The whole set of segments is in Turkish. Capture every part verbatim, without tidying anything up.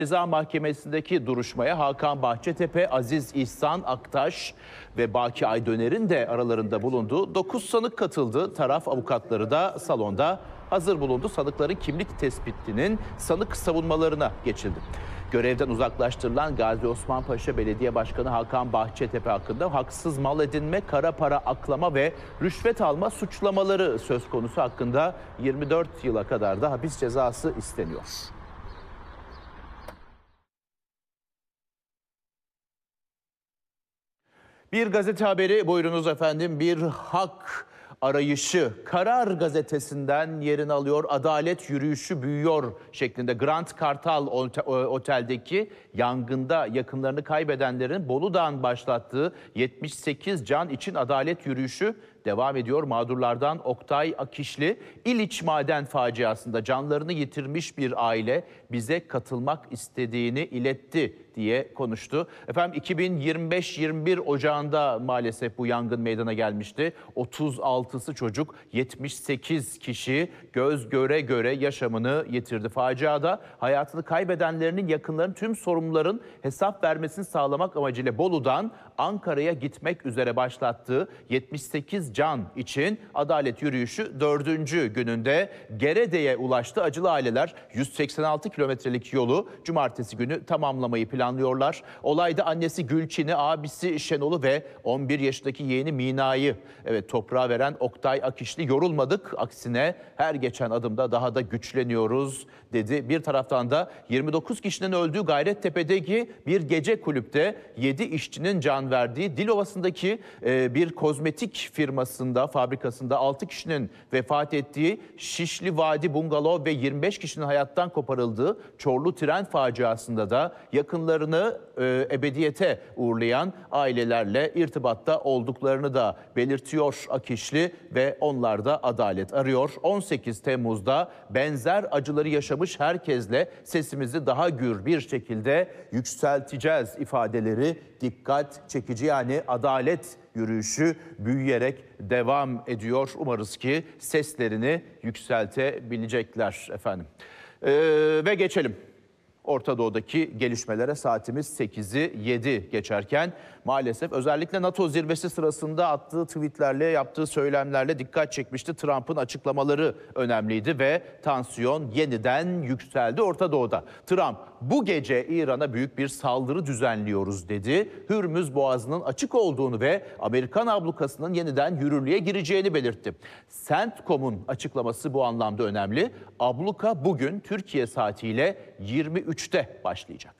Ceza Mahkemesi'ndeki duruşmaya Hakan Bahçetepe, Aziz İhsan Aktaş ve Baki Aydöner'in de aralarında bulunduğu dokuz sanık katıldı. Taraf avukatları da salonda hazır bulundu. Sanıkların kimlik tespitinin sanık savunmalarına geçildi. Görevden uzaklaştırılan Gazi Osman Paşa Belediye Başkanı Hakan Bahçetepe hakkında haksız mal edinme, kara para aklama ve rüşvet alma suçlamaları söz konusu. Hakkında yirmi dört yıla kadar da hapis cezası isteniyor. Bir gazete haberi buyurunuz efendim. Bir hak arayışı Karar Gazetesi'nden yerini alıyor. Adalet yürüyüşü büyüyor şeklinde. Grand Kartal Otel'deki yangında yakınlarını kaybedenlerin Bolu'dan başlattığı yetmiş sekiz can için adalet yürüyüşü devam ediyor. Mağdurlardan Oktay Akişli, İliç maden faciasında canlarını yitirmiş bir aile bize katılmak istediğini iletti diye konuştu. Efendim iki bin yirmi beş yirmi bir Ocağı'nda maalesef bu yangın meydana gelmişti. otuz altısı çocuk, yetmiş sekiz kişi göz göre göre yaşamını yitirdi. Faciada hayatını kaybedenlerinin yakınlarının tüm sorumluların hesap vermesini sağlamak amacıyla Bolu'dan Ankara'ya gitmek üzere başlattığı yetmiş sekiz can için adalet yürüyüşü dördüncü gününde Gerede'ye ulaştı. Acılı aileler yüz seksen altı kilometrelik yolu cumartesi günü tamamlamayı planlıyorlar. Olayda annesi Gülçin'i, abisi Şenol'u ve on bir yaşındaki yeğeni Mina'yı evet toprağa veren Oktay Akişli yorulmadık. Aksine her geçen adımda daha da güçleniyoruz dedi. Bir taraftan da yirmi dokuz kişinin öldüğü Gayrettepe'deki bir gece kulüpte yedi işçinin can verdiği, Dilovası'ndaki e, bir kozmetik firmasında, fabrikasında altı kişinin vefat ettiği, Şişli Vadi Bungalov ve yirmi beş kişinin hayattan koparıldığı Çorlu tren faciasında da yakınlarını e, ebediyete uğurlayan ailelerle irtibatta olduklarını da belirtiyor Akişli ve onlar da adalet arıyor. on sekiz Temmuz'da benzer acıları yaşamış herkesle sesimizi daha gür bir şekilde yükselteceğiz ifadeleri dikkat çekici. Yani adalet yürüyüşü büyüyerek devam ediyor. Umarız ki seslerini yükseltebilecekler efendim. Ee, ve geçelim Orta Doğu'daki gelişmelere. Saatimiz sekizi yedi geçerken maalesef özellikle NATO zirvesi sırasında attığı tweetlerle, yaptığı söylemlerle dikkat çekmişti. Trump'ın açıklamaları önemliydi ve tansiyon yeniden yükseldi Orta Doğu'da. Trump bu gece İran'a büyük bir saldırı düzenliyoruz dedi. Hürmüz Boğazı'nın açık olduğunu ve Amerikan ablukasının yeniden yürürlüğe gireceğini belirtti. CENTCOM'un açıklaması bu anlamda önemli. Abluka bugün Türkiye saatiyle yirmi üçte başlayacak.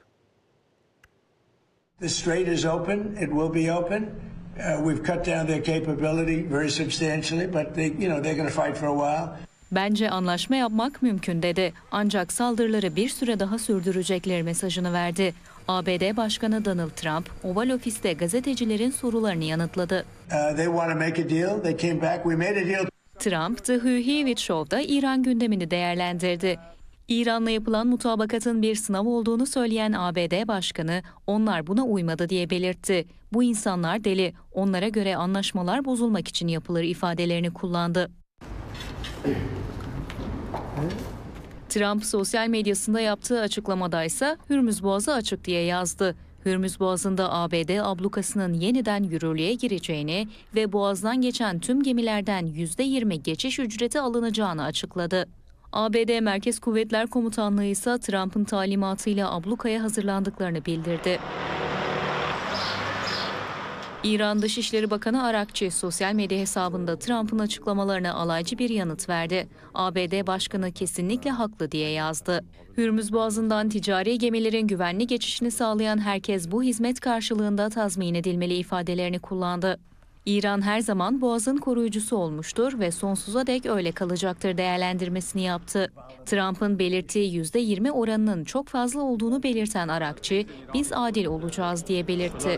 The strait is open. It will be open. Uh, we've cut down their capability very substantially, but they, you know, they're going to fight for a while. Bence anlaşma yapmak mümkün dedi. Ancak saldırıları bir süre daha sürdürecekleri mesajını verdi. A B D Başkanı Donald Trump, Oval Ofis'te gazetecilerin sorularını yanıtladı. Uh, they want to make a deal. They came back. We made a deal. Trump, The Hugh Hewitt Show'da İran gündemini değerlendirdi. İran'la yapılan mutabakatın bir sınav olduğunu söyleyen A B D Başkanı, onlar buna uymadı diye belirtti. Bu insanlar deli, onlara göre anlaşmalar bozulmak için yapılır ifadelerini kullandı. Trump sosyal medyasında yaptığı açıklamada ise Hürmüz Boğazı açık diye yazdı. Hürmüz Boğazı'nda A B D ablukasının yeniden yürürlüğe gireceğini ve Boğaz'dan geçen tüm gemilerden yüzde yirmi geçiş ücreti alınacağını açıkladı. A B D Merkez Kuvvetler Komutanlığı ise Trump'ın talimatıyla ablukaya hazırlandıklarını bildirdi. İran Dışişleri Bakanı Arakçi sosyal medya hesabında Trump'ın açıklamalarına alaycı bir yanıt verdi. A B D Başkanı kesinlikle haklı diye yazdı. Hürmüz Boğazı'ndan ticari gemilerin güvenli geçişini sağlayan herkes bu hizmet karşılığında tazmin edilmeli ifadelerini kullandı. İran her zaman Boğaz'ın koruyucusu olmuştur ve sonsuza dek öyle kalacaktır değerlendirmesini yaptı. Trump'ın belirttiği yüzde yirmi oranının çok fazla olduğunu belirten Arakçi, biz adil olacağız diye belirtti.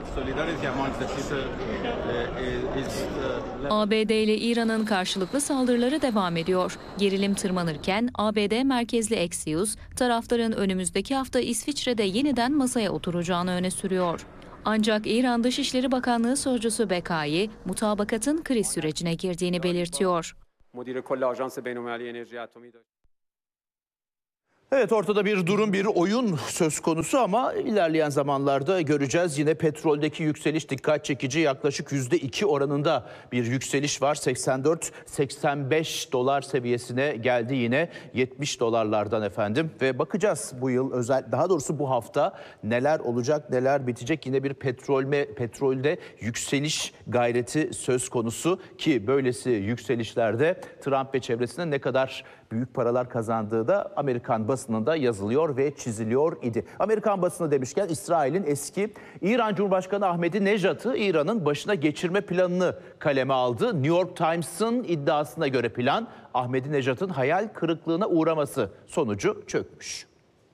A B D ile İran'ın karşılıklı saldırıları devam ediyor. Gerilim tırmanırken A B D merkezli Axios, tarafların önümüzdeki hafta İsviçre'de yeniden masaya oturacağını öne sürüyor. Ancak İran Dışişleri Bakanlığı Sözcüsü Bekai, mutabakatın kriz sürecine girdiğini belirtiyor. Evet, ortada bir durum, bir oyun söz konusu ama ilerleyen zamanlarda göreceğiz. Yine petroldeki yükseliş dikkat çekici, yaklaşık yüzde iki oranında bir yükseliş var. seksen dört seksen beş dolar seviyesine geldi yine, yetmiş dolarlardan efendim. Ve bakacağız bu yıl, özel daha doğrusu bu hafta neler olacak, neler bitecek. Yine bir petrolme, petrolde yükseliş gayreti söz konusu ki böylesi yükselişlerde Trump ve çevresine ne kadar büyük paralar kazandığı da Amerikan basınında yazılıyor ve çiziliyor idi. Amerikan basını demişken İsrail'in eski İran Cumhurbaşkanı Ahmadinejad'ı İran'ın başına geçirme planını kaleme aldı. New York Times'ın iddiasına göre plan Ahmadinejad'ın hayal kırıklığına uğraması sonucu çökmüş.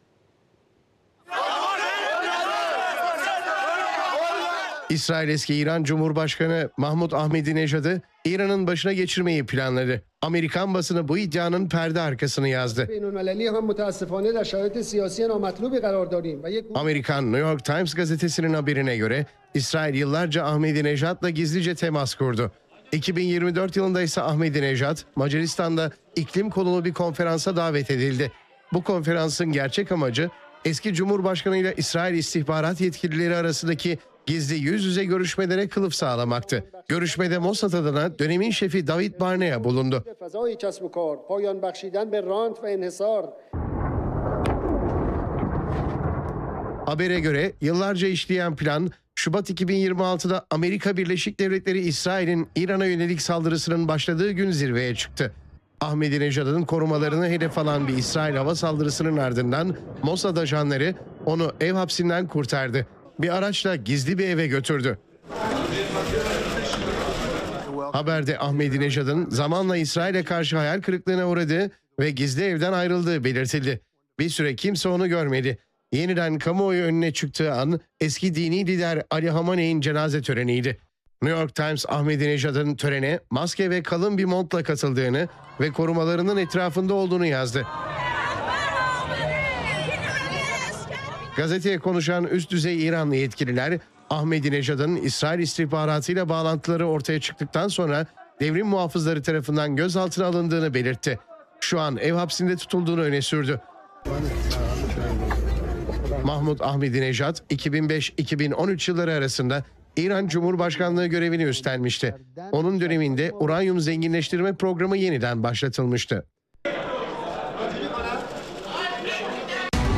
İsrail eski İran Cumhurbaşkanı Mahmud Ahmadinejad'ı İran'ın başına geçirmeyi planladı. Amerikan basını bu iddianın perde arkasını yazdı. Amerikan New York Times gazetesinin haberine göre İsrail yıllarca Ahmadinejad'la gizlice temas kurdu. iki bin yirmi dört yılında ise Ahmadinejad Macaristan'da iklim konulu bir konferansa davet edildi. Bu konferansın gerçek amacı eski Cumhurbaşkanı ile İsrail istihbarat yetkilileri arasındaki gizli yüz yüze görüşmelere kılıf sağlamaktı. Görüşmede Mossad adına dönemin şefi David Barnea bulundu. Habere göre yıllarca işleyen plan Şubat iki bin yirmi altıda Amerika Birleşik Devletleri İsrail'in İran'a yönelik saldırısının başladığı gün zirveye çıktı. Ahmadinejad'ın korumalarını hedef alan bir İsrail hava saldırısının ardından Mossad ajanları onu ev hapsinden kurtardı. Bir araçla gizli bir eve götürdü. Haberde Ahmadinejad'ın zamanla İsrail'e karşı hayal kırıklığına uğradığı ve gizli evden ayrıldığı belirtildi. Bir süre kimse onu görmedi. Yeniden kamuoyu önüne çıktığı an eski dini lider Ali Hamaney'in cenaze töreniydi. New York Times Ahmadinejad'ın törene maske ve kalın bir montla katıldığını ve korumalarının etrafında olduğunu yazdı. Gazeteye konuşan üst düzey İranlı yetkililer, Ahmadinejad'ın İsrail istihbaratıyla bağlantıları ortaya çıktıktan sonra devrim muhafızları tarafından gözaltına alındığını belirtti. Şu an ev hapsinde tutulduğunu öne sürdü. Mahmud Ahmadinejad iki bin beş iki bin on üç yılları arasında İran Cumhurbaşkanlığı görevini üstlenmişti. Onun döneminde uranyum zenginleştirme programı yeniden başlatılmıştı.